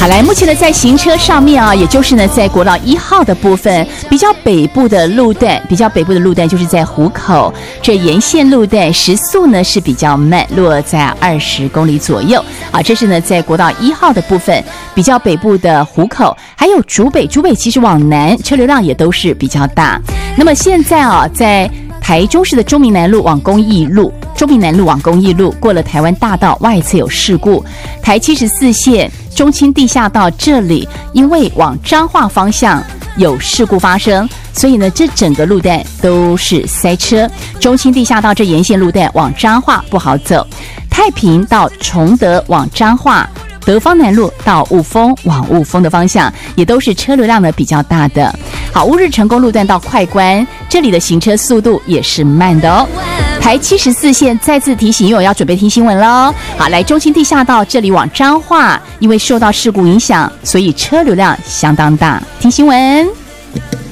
好，来，目前呢，在行车上面啊，也就是呢，在国道1号的部分，比较北部的路段就是在湖口，这沿线路段时速呢是比较慢，落在20公里左右。啊，这是呢在国道1号的部分，比较北部的湖口，还有竹北其实往南车流量也都是比较大。那么现在啊，在台中市的中民南路往公益路过了台湾大道外侧有事故，台74线中清地下道这里因为往彰化方向有事故发生，所以呢这整个路段都是塞车，中清地下道这沿线路段往彰化不好走，太平到崇德往彰化，德芳南路到雾峰往雾峰的方向也都是车流量呢比较大的。好，乌日成功路段到快关，这里的行车速度也是慢的哦。台74线再次提醒，因为我要准备听新闻喽。好，来中清地下道这里往彰化，因为受到事故影响，所以车流量相当大。听新闻。